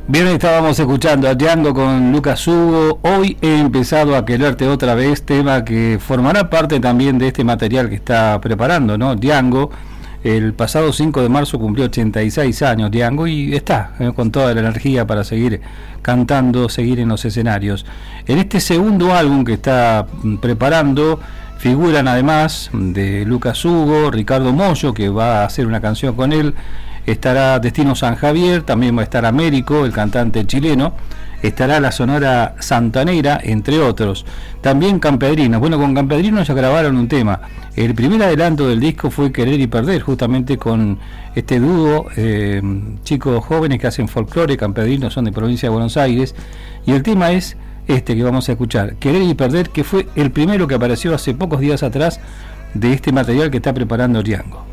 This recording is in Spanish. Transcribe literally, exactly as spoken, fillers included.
Bien, estábamos escuchando a Django con Lucas Hugo. Hoy he empezado a quererte otra vez, tema que formará parte también de este material que está preparando, ¿no? Django, el pasado cinco de marzo cumplió ochenta y seis años Django y está ¿eh? con toda la energía para seguir cantando, seguir en los escenarios. En este segundo álbum que está preparando figuran además de Lucas Hugo, Ricardo Mollo, que va a hacer una canción con él. Estará Destino San Javier, también va a estar Américo, el cantante chileno, estará la Sonora Santanera, entre otros. También Campedrinos. Bueno, con Campedrinos ya grabaron un tema. El primer adelanto del disco fue Querer y Perder, justamente con este dúo, eh, chicos jóvenes que hacen folclore. Campedrinos son de provincia de Buenos Aires, y el tema es este que vamos a escuchar, Querer y Perder, que fue el primero que apareció hace pocos días atrás de este material que está preparando Django.